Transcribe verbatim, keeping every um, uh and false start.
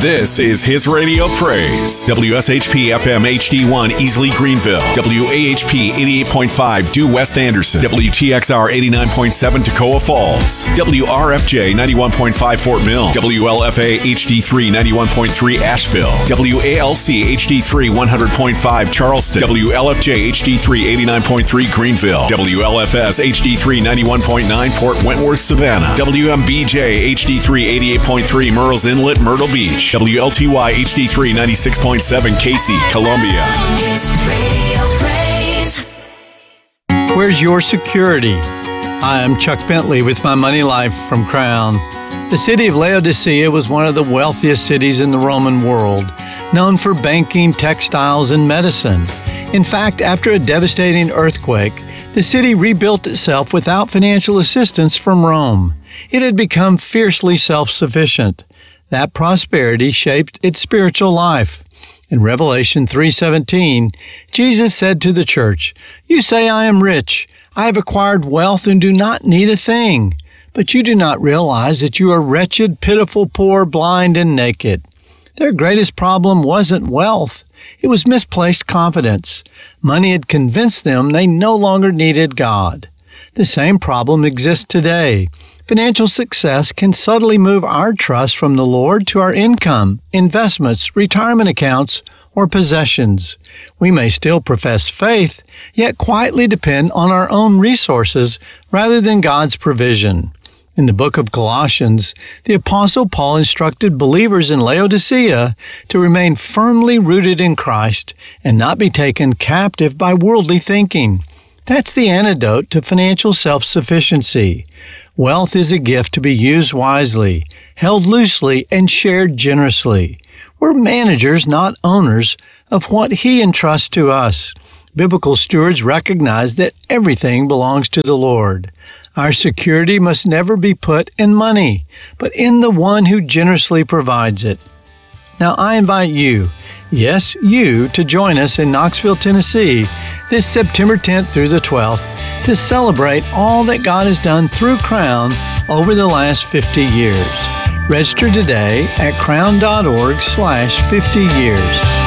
This is His Radio Praise. W S H P F M H D one Easley Greenville. W A H P eighty-eight point five Due West Anderson. W T X R eighty-nine point seven Toccoa Falls. W R F J ninety-one point five Fort Mill. W L F A H D three ninety-one point three Asheville. W A L C H D three one hundred point five Charleston. W L F J H D three eighty-nine point three Greenville. W L F S H D three ninety-one point nine Port Wentworth Savannah. W M B J H D three eighty-eight point three Murrells Inlet Myrtle Beach. W L T Y H D three ninety-six point seven Casey, Columbia. Where's your security? Hi, I'm Chuck Bentley with My Money Life from Crown. The city of Laodicea was one of the wealthiest cities in the Roman world, known for banking, textiles, and medicine. In fact, after a devastating earthquake, the city rebuilt itself without financial assistance from Rome. It had become fiercely self-sufficient. That prosperity shaped its spiritual life. In Revelation three seventeen, Jesus said to the church, "You say I am rich. I have acquired wealth and do not need a thing. But you do not realize that you are wretched, pitiful, poor, blind, and naked." Their greatest problem wasn't wealth. It was misplaced confidence. Money had convinced them they no longer needed God. The same problem exists today. Financial success can subtly move our trust from the Lord to our income, investments, retirement accounts, or possessions. We may still profess faith, yet quietly depend on our own resources rather than God's provision. In the book of Colossians, the Apostle Paul instructed believers in Laodicea to remain firmly rooted in Christ and not be taken captive by worldly thinking. That's the antidote to financial self-sufficiency. Wealth is a gift to be used wisely, held loosely, and shared generously. We're managers, not owners, of what He entrusts to us. Biblical stewards recognize that everything belongs to the Lord. Our security must never be put in money, but in the one who generously provides it. Now I invite you, yes, you, to join us in Knoxville, Tennessee, this September tenth through the twelfth, to celebrate all that God has done through Crown over the last fifty years. Register today at crown dot org slash fifty years.